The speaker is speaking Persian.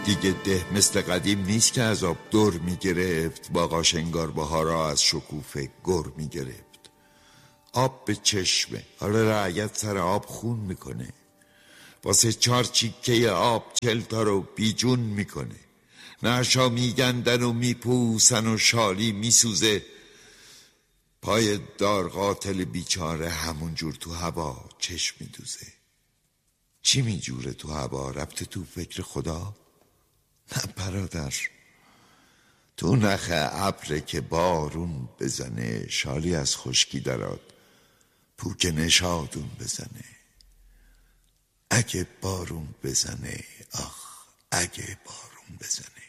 دیگه ده مثل قدیم نیست که از آب دور میگرفت، با قاشنگار بهارا از شکوفه گر میگرفت. آب به چشمه، حالا رعیت سر آب خون میکنه، واسه 4 چیکه آب 40 تا رو بیجون میکنه. نعشا میگندن و میپوسن و شالی میسوزه، پای دار قاتل بیچاره همون جور تو هوا چشم میدوزه. چی میجوره تو هوا؟ ربط تو فکر خدا؟ نه برادر، تو نخ ابره که بارون بزنه، شالی از خشکی درات پوک نشادون بزنه. اگه بارون بزنه، آخ اگه بارون بزنه.